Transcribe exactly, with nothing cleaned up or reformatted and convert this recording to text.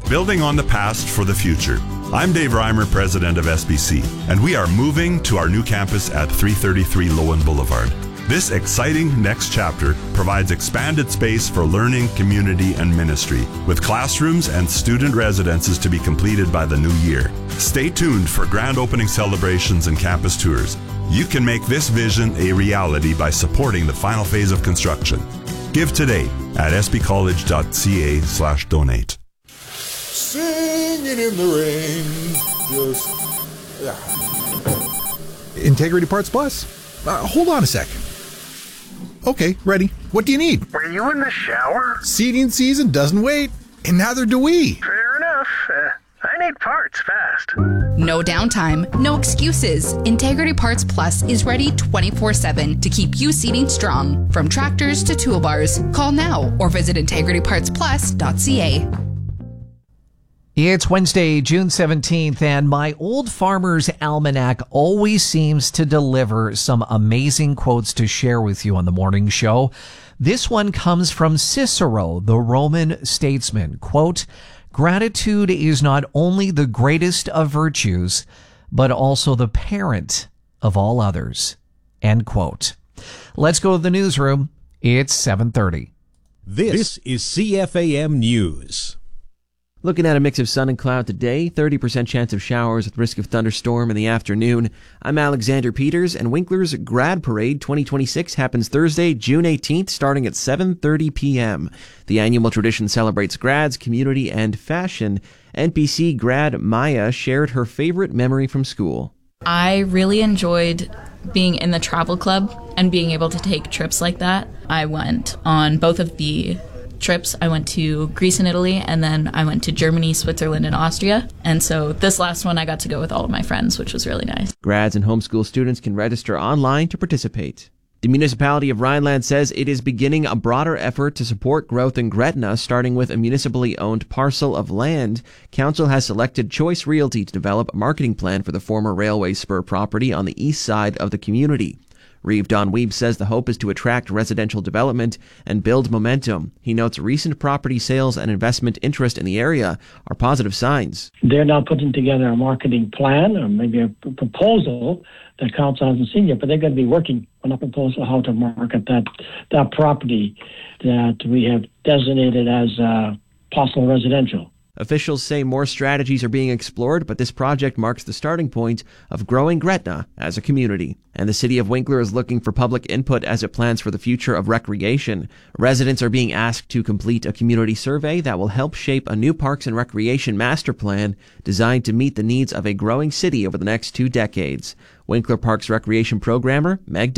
Building on the past for the future. I'm Dave Reimer, president of S B C, and we are moving to our new campus at three thirty-three Lowen Boulevard. This exciting next chapter provides expanded space for learning, community, and ministry, with classrooms and student residences to be completed by the new year. Stay tuned for grand opening celebrations and campus tours. You can make this vision a reality by supporting the final phase of construction. Give today at sbcollege.ca slash donate. Singing in the rain. Just, yeah. Integrity Parts Plus? Uh, hold on a second. Okay, ready. What do you need? Were you in the shower? Seating season doesn't wait, and neither do we. Fair enough. Uh, I need parts fast. No downtime, no excuses. Integrity Parts Plus is ready twenty-four seven to keep you seating strong. From tractors to toolbars. Call now or visit integrity parts plus dot c a. It's Wednesday, June seventeenth, and my Old Farmer's Almanac always seems to deliver some amazing quotes to share with you on the morning show. This one comes from Cicero, the Roman statesman. Quote, "Gratitude is not only the greatest of virtues, but also the parent of all others." End quote. Let's go to the newsroom. It's seven thirty. This is C F A M News. Looking at a mix of sun and cloud today, thirty percent chance of showers with risk of thunderstorm in the afternoon. I'm Alexander Peters, and Winkler's Grad Parade twenty twenty-six happens Thursday, June eighteenth, starting at seven thirty p.m. The annual tradition celebrates grads, community, and fashion. N P C grad Maya shared her favorite memory from school. I really enjoyed being in the travel club and being able to take trips like that. I went on both of the trips. I went to Greece and Italy, and then I went to Germany, Switzerland, and Austria. And so this last one I got to go with all of my friends, which was really nice. Grads and homeschool students can register online to participate. The municipality of Rhineland says it is beginning a broader effort to support growth in Gretna, starting with a municipally owned parcel of land. Council has selected Choice Realty to develop a marketing plan for the former railway spur property on the east side of the community. Reeve Don Weeb says the hope is to attract residential development and build momentum. He notes recent property sales and investment interest in the area are positive signs. They're now putting together a marketing plan or maybe a proposal that council hasn't seen yet, but they're going to be working on a proposal how to market that that property that we have designated as uh, possible residential. Officials say more strategies are being explored, but this project marks the starting point of growing Gretna as a community. And the city of Winkler is looking for public input as it plans for the future of recreation. Residents are being asked to complete a community survey that will help shape a new parks and recreation master plan designed to meet the needs of a growing city over the next two decades. Winkler Parks Recreation Programmer Meg